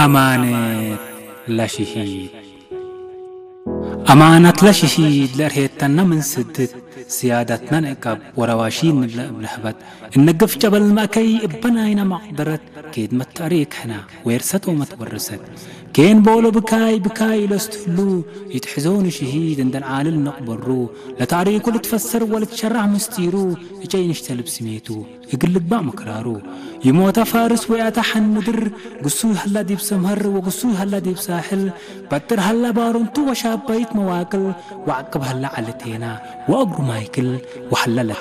أمانة لا شهيد أمانة لا شهيد لرهيتنا من سدت سيادتنا نقب ورواشين نبلأ بلهبت النقف جبل المأكي إبناينا مقدرت كيد متاريك حنا ويرست ومتورست كين بولو بكاي لستهلو يتحزون شهيد اندن عالل نقبرو لتاريكو لتفسر ولتشرع مستيرو يجي نشتلب سميتو يقلق با مكرارو يموت فارس وياتحن مدر قصوه هلا ديب سمهر وقصوه هلا ديب ساحل بدر هلا بارنتو وشابيت مواكل وعقب هلا علتينا وأقر مايكل وحلل